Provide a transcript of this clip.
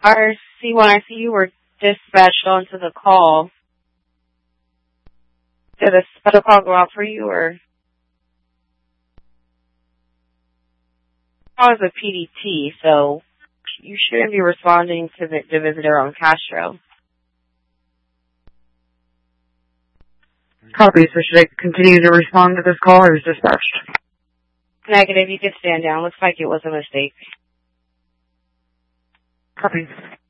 RC1, I see you were dispatched onto the call. Did a special call go out for you, or? I was a PDT, so you shouldn't be responding to the visitor on Castro. Copy. So should I continue to respond to this call, or is dispatched? Negative. You can stand down. Looks like it was a mistake. Copy.